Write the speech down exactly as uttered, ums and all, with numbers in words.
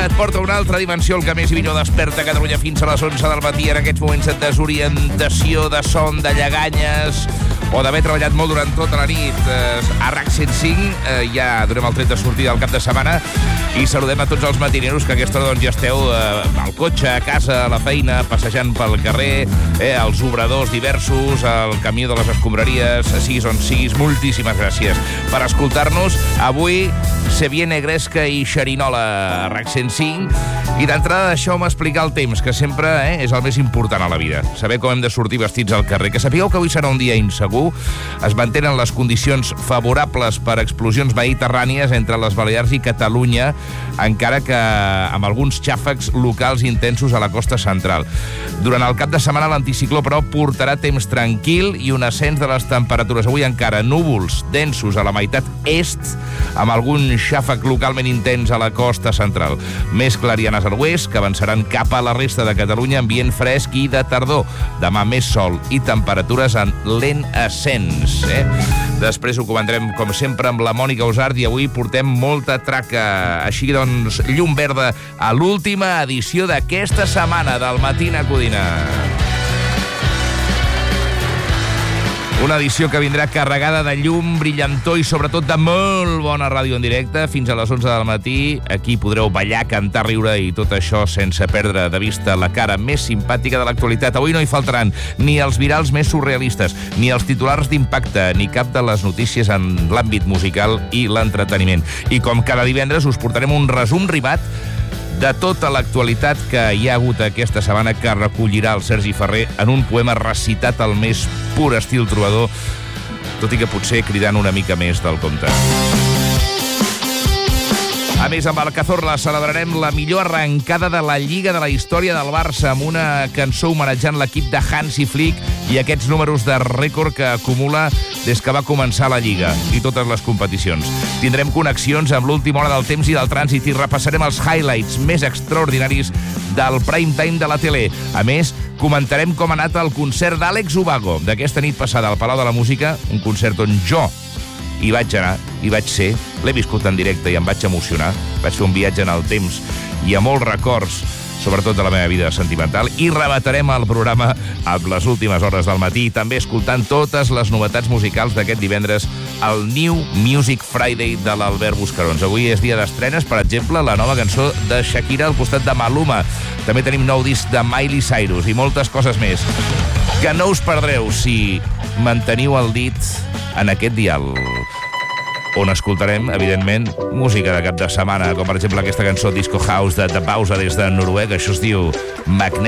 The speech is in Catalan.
et porta a una altra dimensió, el que més i millor desperta Catalunya fins a les onze del matí, en aquests moments de desorientació, de son, de lleganyes, o d'haver treballat molt durant tota la nit. A RAC cent cinc eh, ja donem el tret de sortida al cap de setmana i saludem a tots els matineros que a aquesta hora doncs, ja esteu eh, al cotxe, a casa, a la feina, passejant pel carrer, eh, els obradors diversos, el camió de les escombraries, siguis on siguis. Moltíssimes gràcies per escoltar-nos. Avui Se viene Gresca i Xerinola a RAC cent cinc. I d'entrada deixeu-me explicar el temps, que sempre eh, és el més important a la vida. Saber com hem de sortir vestits al carrer. Que sapigueu que avui serà un dia insegur. Es mantenen les condicions favorables per explosions mediterrànies entre les Balears i Catalunya, encara que amb alguns xàfecs locals intensos a la costa central. Durant el cap de setmana l'anticicló, però, portarà temps tranquil i un ascens de les temperatures. Avui encara núvols densos a la meitat est, amb algun xàfec localment intens a la costa central. Més clarianes a l'oest, que avançaran cap a la resta de Catalunya, ambient fresc i de tardor. Demà més sol i temperatures en lent ascens. Eh? Després ho comentarem, com sempre, amb la Mònica Usart, i avui portem molta traca. Així doncs, llum verda a l'última edició d'aquesta setmana del Matina Codina. Una edició que vindrà carregada de llum, brillantor i sobretot de molt bona ràdio en directe. Fins a les onze del matí, aquí podreu ballar, cantar, riure i tot això sense perdre de vista la cara més simpàtica de l'actualitat. Avui no hi faltaran ni els virals més surrealistes, ni els titulars d'impacte, ni cap de les notícies en l'àmbit musical i l'entreteniment. I com cada divendres us portarem un resum rimat de tota l'actualitat que hi ha hagut aquesta setmana, que recollirà el Sergi Ferrer en un poema recitat al més pur estil trobador, tot i que potser cridant una mica més del compte. A més, amb el Cazorla celebrarem la millor arrencada de la Lliga de la història del Barça, amb una cançó homenatjant l'equip de Hansi Flick i aquests números de rècord que acumula des que va començar la Lliga i totes les competicions. Tindrem connexions amb l'última hora del temps i del trànsit i repassarem els highlights més extraordinaris del prime time de la tele. A més, comentarem com ha anat el concert d'Àlex Ubago d'aquesta nit passada al Palau de la Música, un concert on jo hi vaig anar, hi vaig ser, l'he viscut en directe i em vaig emocionar. Vaig fer un viatge en el temps i a molts records, sobretot de la meva vida sentimental, i rebatarem el programa amb les últimes hores del matí, també escoltant totes les novetats musicals d'aquest divendres, el New Music Friday de l'Albert Buscarons. Avui és dia d'estrenes, per exemple, la nova cançó de Shakira al costat de Maluma. També tenim nou disc de Miley Cyrus i moltes coses més que no us perdreu si manteniu el dit en aquest dial, on escoltarem, evidentment, música de cap de setmana, com per exemple aquesta cançó Disco House de The Pausa des de Noruega. Això es diu Magnet.